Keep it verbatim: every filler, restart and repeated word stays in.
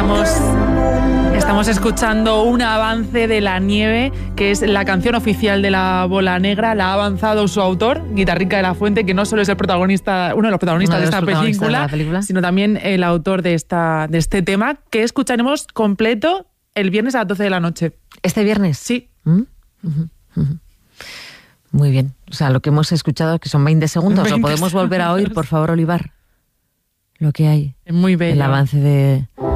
Estamos, estamos escuchando un avance de La Nieve, que es la canción oficial de La Bola Negra. La ha avanzado su autor, Guitarrica de la Fuente, que no solo es el protagonista, uno de los protagonistas, de, de, los esta protagonistas película, de la película, sino también el autor de, esta, de este tema, que escucharemos completo el viernes a las doce de la noche. ¿Este viernes? Sí. ¿Mm? Uh-huh, uh-huh. Muy bien. O sea, lo que hemos escuchado, que son veinte segundos, veinte ¿lo podemos segundos. volver a oír, por favor, Olivar? Lo que hay. Es muy bello. El avance de...